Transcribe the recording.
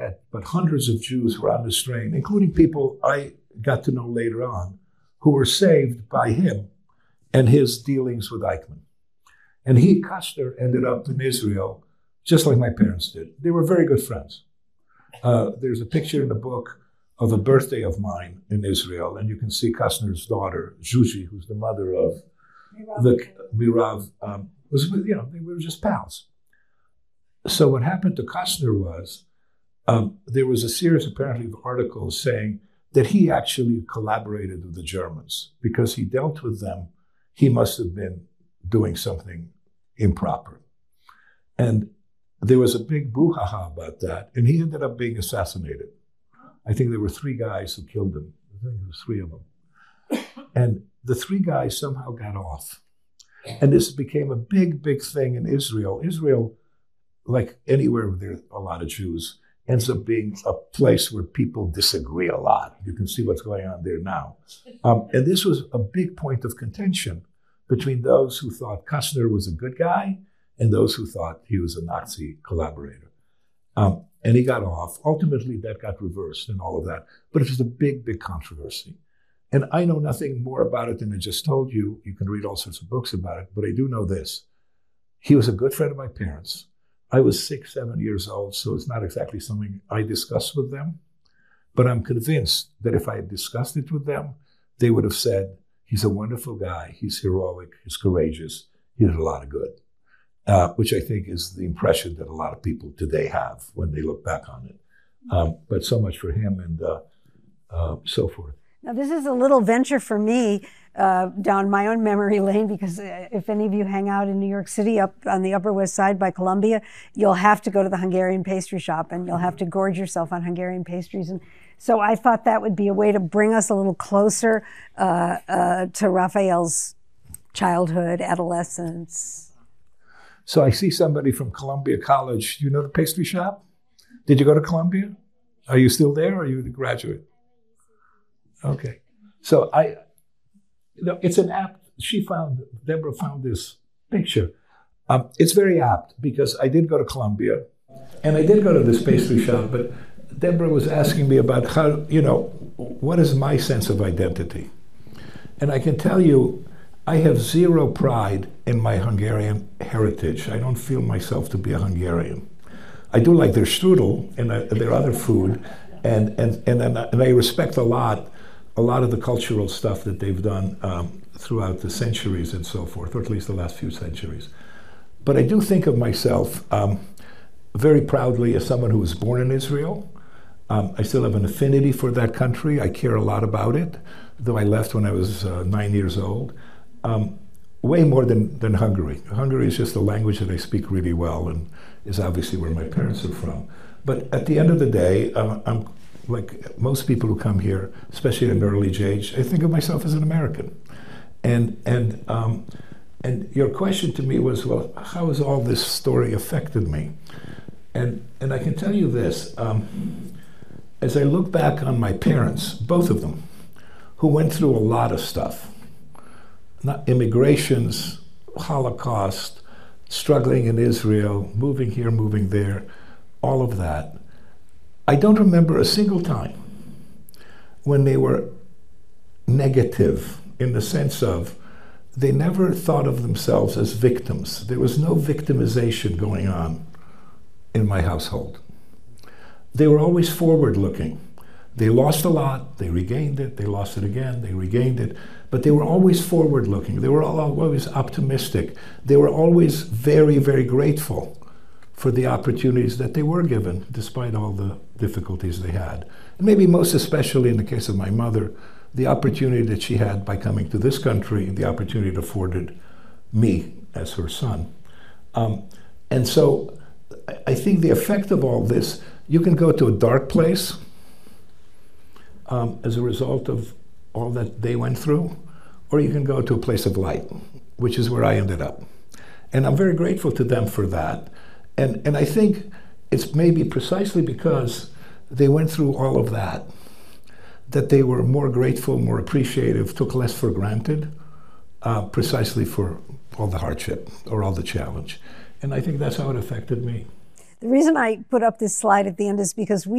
forget, but hundreds of Jews were on this train, including people I got to know later on, who were saved by him and his dealings with Eichmann. And he, Kastner, ended up in Israel, just like my parents did. They were very good friends. There's a picture in the book of a birthday of mine in Israel, and you can see Kastner's daughter, Zhuzi, who's the mother of Mirav, they were just pals. So what happened to Kastner was, there was a series apparently of articles saying that he actually collaborated with the Germans because he dealt with them. He must have been doing something improper. And there was a big brouhaha about that, and he ended up being assassinated. I think there were 3 guys who killed him. I think there was 3 of them. And the 3 guys somehow got off. And this became a big, big thing in Israel. Israel, like anywhere where there are a lot of Jews, ends up being a place where people disagree a lot. You can see what's going on there now. And this was a big point of contention between those who thought Kastner was a good guy and those who thought he was a Nazi collaborator. And he got off. Ultimately, that got reversed and all of that. But it was a big, big controversy. And I know nothing more about it than I just told you. You can read all sorts of books about it, but I do know this. He was a good friend of my parents. I was 6, 7 years old, so it's not exactly something I discussed with them. But I'm convinced that if I had discussed it with them, they would have said, he's a wonderful guy, he's heroic, he's courageous, he did a lot of good. Which I think is the impression that a lot of people today have when they look back on it. But so much for him and so forth. Now, this is a little venture for me down my own memory lane, because if any of you hang out in New York City up on the Upper West Side by Columbia, you'll have to go to the Hungarian pastry shop and you'll have to gorge yourself on Hungarian pastries. And so I thought that would be a way to bring us a little closer to Raphael's childhood, adolescence. So I see somebody from Columbia College. Do you know the pastry shop? Did you go to Columbia? Are you still there, or are you the graduate? Okay. So it's an apt, Deborah found this picture. It's very apt because I did go to Columbia and I did go to this pastry shop, but Deborah was asking me about how, what is my sense of identity? And I can tell you, I have zero pride in my Hungarian heritage. I don't feel myself to be a Hungarian. I do like their strudel and their other food, and I respect a lot of the cultural stuff that they've done throughout the centuries and so forth, or at least the last few centuries. But I do think of myself very proudly as someone who was born in Israel. I still have an affinity for that country. I care a lot about it, though I left when I was 9 years old. Way more than Hungary. Hungary is just a language that I speak really well and is obviously where my parents are from. But at the end of the day, I'm like most people who come here, especially at an early age, I think of myself as an American. And your question to me was, well, how has all this story affected me? And I can tell you this, as I look back on my parents, both of them, who went through a lot of stuff, not immigrations, Holocaust, struggling in Israel, moving here, moving there, all of that. I don't remember a single time when they were negative in the sense of they never thought of themselves as victims. There was no victimization going on in my household. They were always forward-looking. They lost a lot, they regained it, they lost it again, they regained it, but they were always forward-looking. They were always optimistic. They were always very, very grateful for the opportunities that they were given, despite all the difficulties they had. And maybe most especially in the case of my mother, the opportunity that she had by coming to this country, the opportunity it afforded me as her son. And so I think the effect of all this, you can go to a dark place as a result of all that they went through, or you can go to a place of light, which is where I ended up. And I'm very grateful to them for that. And I think it's maybe precisely because they went through all of that they were more grateful, more appreciative, took less for granted, precisely for all the hardship or all the challenge. And I think that's how it affected me. The reason I put up this slide at the end is because we